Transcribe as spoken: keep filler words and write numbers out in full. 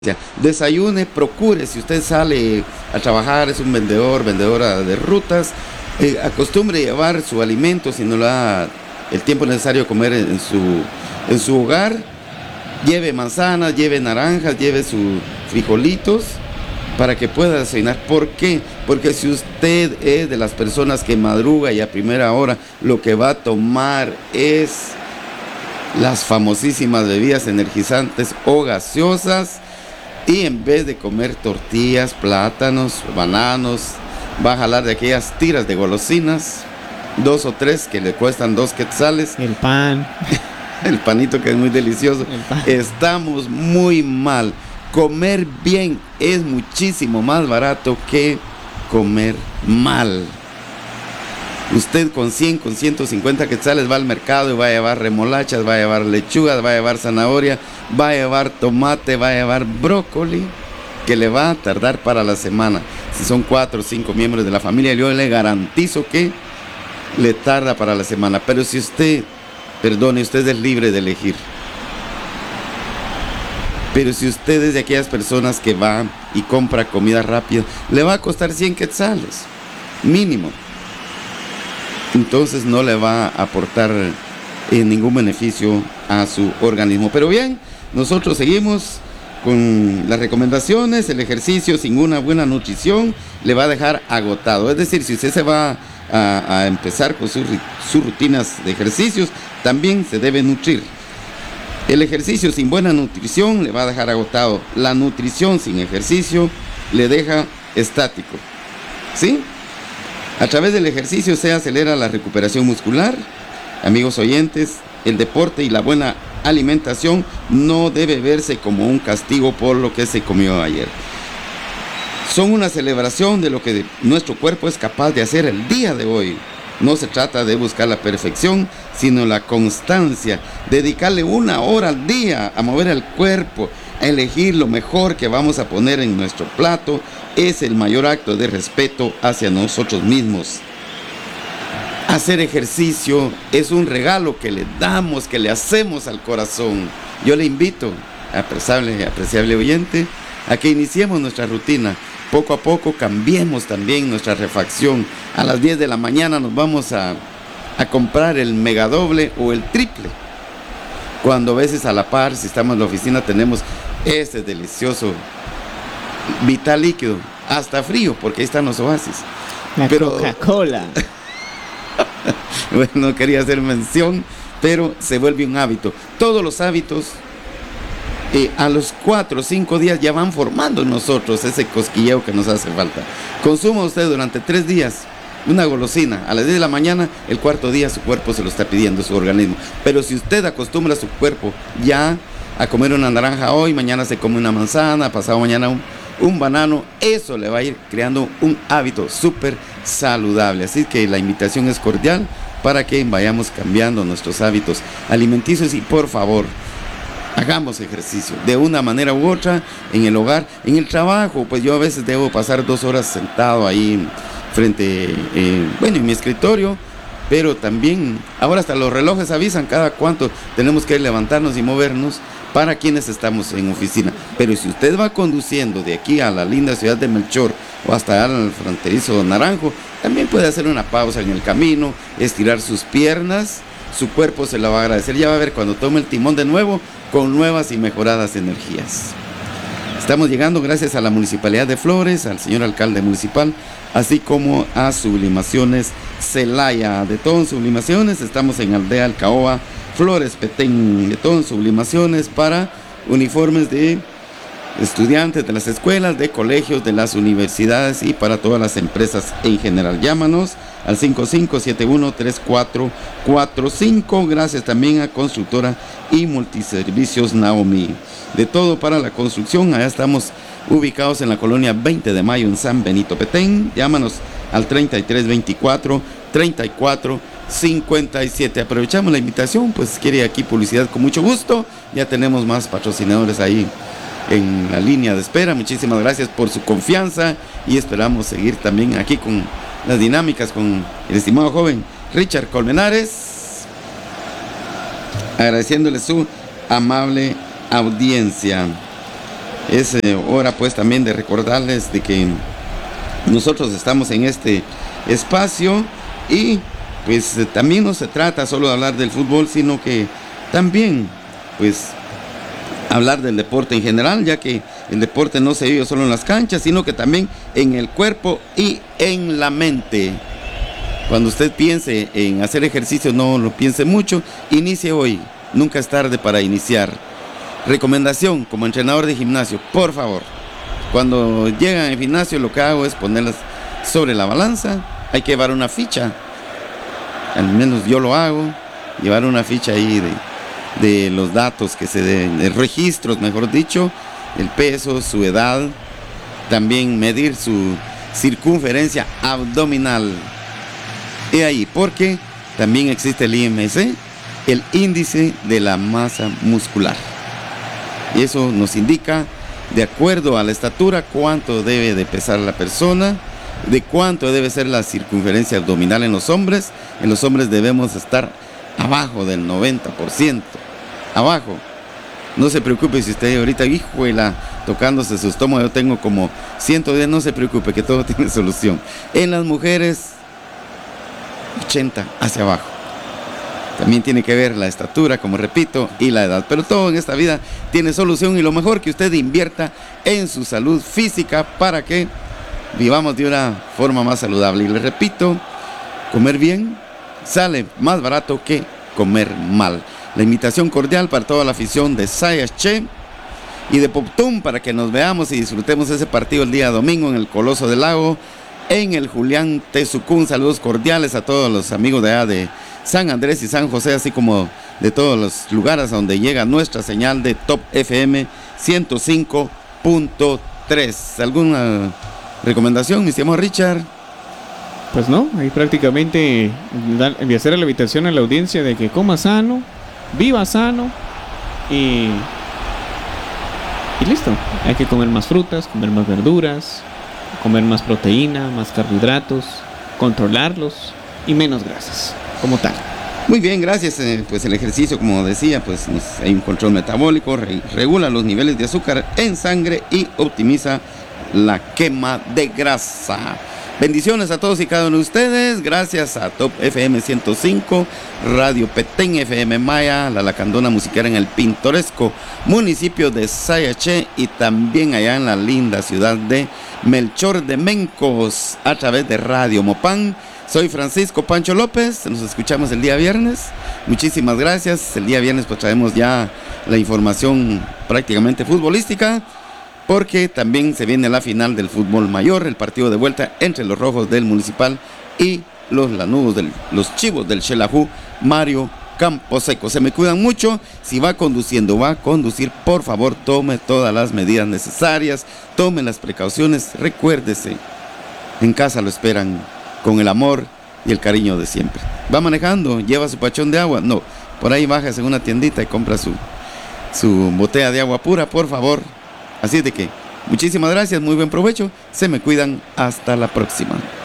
Desayune, procure, si usted sale a trabajar, es un vendedor, vendedora de rutas, eh, acostumbre a llevar su alimento, si no le da el tiempo necesario comer en su, en su hogar, lleve manzanas, lleve naranjas, lleve sus frijolitos para que pueda desayunar. ¿Por qué? Porque si usted es de las personas que madruga y a primera hora lo que va a tomar es las famosísimas bebidas energizantes o gaseosas, y en vez de comer tortillas, plátanos, bananos, va a jalar de aquellas tiras de golosinas, dos o tres que le cuestan dos quetzales. El pan. El panito que es muy delicioso. Estamos muy mal. Comer bien es muchísimo más barato que comer mal. Usted con cien, con ciento cincuenta quetzales va al mercado y va a llevar remolachas, va a llevar lechugas, va a llevar zanahoria, va a llevar tomate, va a llevar brócoli, que le va a tardar para la semana. Si son cuatro o cinco miembros de la familia, yo le garantizo que le tarda para la semana. Pero si usted, perdone, usted es libre de elegir. Pero si usted es de aquellas personas que va y compra comida rápida, le va a costar cien quetzales, mínimo. Entonces no le va a aportar eh, ningún beneficio a su organismo. Pero bien, nosotros seguimos con las recomendaciones. El ejercicio sin una buena nutrición le va a dejar agotado. Es decir, si usted se va a, a empezar con sus, sus rutinas de ejercicios, también se debe nutrir. El ejercicio sin buena nutrición le va a dejar agotado. La nutrición sin ejercicio le deja estático. ¿Sí? A través del ejercicio se acelera la recuperación muscular. Amigos oyentes, el deporte y la buena alimentación no debe verse como un castigo por lo que se comió ayer. Son una celebración de lo que nuestro cuerpo es capaz de hacer el día de hoy. No se trata de buscar la perfección, sino la constancia. Dedicarle una hora al día a mover el cuerpo, a elegir lo mejor que vamos a poner en nuestro plato, es el mayor acto de respeto hacia nosotros mismos. Hacer ejercicio es un regalo que le damos, que le hacemos al corazón. Yo le invito, apreciable, apreciable oyente, a que iniciemos nuestra rutina. Poco a poco cambiemos también nuestra refacción. A las diez de la mañana nos vamos a, a comprar el megadoble o el triple. Cuando a veces a la par, si estamos en la oficina, tenemos este delicioso vital líquido, hasta frío, porque ahí están los oasis. La pero, Coca-Cola. Bueno, no quería hacer mención, pero se vuelve un hábito. Todos los hábitos, eh, a los cuatro o cinco días ya van formando en nosotros ese cosquilleo que nos hace falta. Consuma usted durante tres días una golosina, a las diez de la mañana, el cuarto día su cuerpo se lo está pidiendo, su organismo. Pero si usted acostumbra a su cuerpo ya a comer una naranja hoy, mañana se come una manzana, pasado mañana un, un banano, eso le va a ir creando un hábito súper saludable. Así que la invitación es cordial para que vayamos cambiando nuestros hábitos alimenticios y por favor, hagamos ejercicio de una manera u otra, en el hogar, en el trabajo. Pues yo a veces debo pasar dos horas sentado ahí frente, eh, bueno, en mi escritorio, pero también ahora hasta los relojes avisan cada cuánto tenemos que levantarnos y movernos para quienes estamos en oficina. Pero si usted va conduciendo de aquí a la linda ciudad de Melchor o hasta al fronterizo Naranjo, también puede hacer una pausa en el camino, estirar sus piernas, su cuerpo se lo va a agradecer. Ya va a ver cuando tome el timón de nuevo con nuevas y mejoradas energías. Estamos llegando gracias a la Municipalidad de Flores, al señor alcalde municipal, así como a Sublimaciones Celaya. De todo en Sublimaciones, estamos en Aldea Alcaoa, Flores, Petén, de todo en Sublimaciones para uniformes de estudiantes de las escuelas, de colegios, de las universidades y para todas las empresas en general. Llámanos al cinco cinco siete uno tres cuatro cuatro cinco. Gracias también a Constructora y Multiservicios Naomi. De todo para la construcción. Allá estamos ubicados en la colonia veinte de mayo en San Benito, Petén. Llámanos al treinta y tres veinticuatro treinta y cuatro cincuenta y siete. Aprovechamos la invitación, pues quiere aquí publicidad con mucho gusto. Ya tenemos más patrocinadores ahí en la línea de espera. Muchísimas gracias por su confianza y esperamos seguir también aquí con las dinámicas con el estimado joven Richard Colmenares, agradeciéndole su amable audiencia. Es eh, hora pues también de recordarles de que nosotros estamos en este espacio y pues eh, también no se trata solo de hablar del fútbol, sino que también pues hablar del deporte en general, ya que el deporte no se vive solo en las canchas, sino que también en el cuerpo y en la mente. Cuando usted piense en hacer ejercicio, no lo piense mucho, inicie hoy, nunca es tarde para iniciar. Recomendación como entrenador de gimnasio, por favor, cuando llegan al gimnasio lo que hago es ponerlas sobre la balanza, hay que llevar una ficha, al menos yo lo hago, llevar una ficha ahí de, de los datos que se den, de registros, mejor dicho, el peso, su edad, también medir su circunferencia abdominal. Y ahí, porque también existe el I M C, el índice de la masa muscular. Y eso nos indica, de acuerdo a la estatura, cuánto debe de pesar la persona, de cuánto debe ser la circunferencia abdominal en los hombres. En los hombres debemos estar abajo del noventa por ciento. Abajo. No se preocupe si usted ahorita, híjole, tocándose su estómago, yo tengo como ciento diez, no se preocupe, que todo tiene solución. En las mujeres, ochenta hacia abajo. También tiene que ver la estatura, como repito, y la edad. Pero todo en esta vida tiene solución y lo mejor que usted invierta en su salud física para que vivamos de una forma más saludable. Y le repito, comer bien sale más barato que comer mal. La invitación cordial para toda la afición de Sayache y de Poptún para que nos veamos y disfrutemos ese partido el día domingo en el Coloso del Lago, en el Julián Tezucún. Saludos cordiales a todos los amigos de allá de San Andrés y San José, así como de todos los lugares donde llega nuestra señal de Top F M ciento cinco punto tres. ¿Alguna recomendación, mi estimado Richard? Pues no, ahí prácticamente de hacer la invitación a la audiencia de que coma sano, viva sano y, y listo. Hay que comer más frutas, comer más verduras, comer más proteína, más carbohidratos, controlarlos y menos grasas, como tal. Muy bien, gracias. Eh, pues el ejercicio, como decía, pues nos, hay un control metabólico, re, regula los niveles de azúcar en sangre y optimiza la quema de grasa. Bendiciones a todos y cada uno de ustedes. Gracias a Top F M ciento cinco, Radio Petén F M Maya, la Lacandona Musiquera en el pintoresco municipio de Sayache y también allá en la linda ciudad de Melchor de Mencos a través de Radio Mopán. Soy Francisco Pancho López, nos escuchamos el día viernes. Muchísimas gracias. El día viernes pues traemos ya la información prácticamente futbolística, porque también se viene la final del fútbol mayor, el partido de vuelta entre los rojos del Municipal y los lanudos, del, los chivos del Xelajú, Mario Camposeco. Se me cuidan mucho. Si va conduciendo, va a conducir, por favor, tome todas las medidas necesarias, tome las precauciones. Recuérdese, en casa lo esperan con el amor y el cariño de siempre. Va manejando, lleva su pachón de agua. No, por ahí baja en una tiendita y compra su, su botella de agua pura, por favor. Así de que, muchísimas gracias, muy buen provecho, se me cuidan, hasta la próxima.